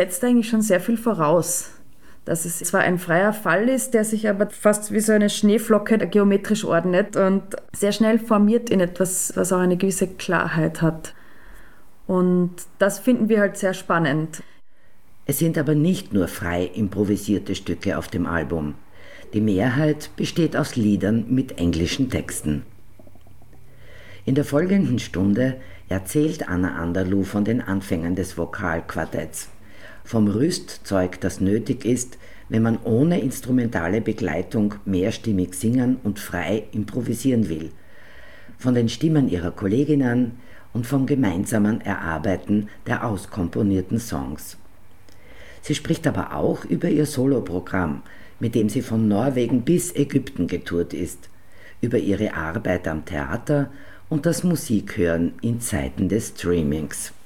Setzt eigentlich schon sehr viel voraus, dass es zwar ein freier Fall ist, der sich aber fast wie so eine Schneeflocke geometrisch ordnet und sehr schnell formiert in etwas, was auch eine gewisse Klarheit hat. Und das finden wir halt sehr spannend. Es sind aber nicht nur frei improvisierte Stücke auf dem Album. Die Mehrheit besteht aus Liedern mit englischen Texten. In der folgenden Stunde erzählt Anna Anderluh von den Anfängen des Vokalquartetts, vom Rüstzeug, das nötig ist, wenn man ohne instrumentale Begleitung mehrstimmig singen und frei improvisieren will, von den Stimmen ihrer Kolleginnen und vom gemeinsamen Erarbeiten der auskomponierten Songs. Sie spricht aber auch über ihr Soloprogramm, mit dem sie von Norwegen bis Ägypten getourt ist, über ihre Arbeit am Theater und das Musikhören in Zeiten des Streamings.